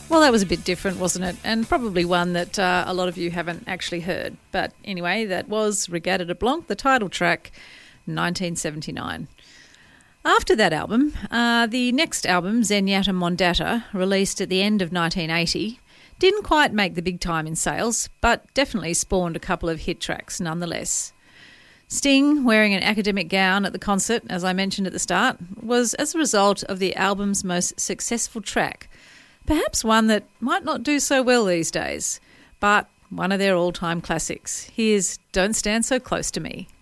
Well, that was a bit different, wasn't it? And probably one that a lot of you haven't actually heard. But anyway, that was Regatta de Blanc, the title track, 1979. After that album, the next album, Zenyatta Mondatta, released at the end of 1980, didn't quite make the big time in sales, but definitely spawned a couple of hit tracks nonetheless. Sting, wearing an academic gown at the concert, as I mentioned at the start, was as a result of the album's most successful track. Perhaps one that might not do so well these days, but one of their all-time classics. Here's Don't Stand So Close to Me.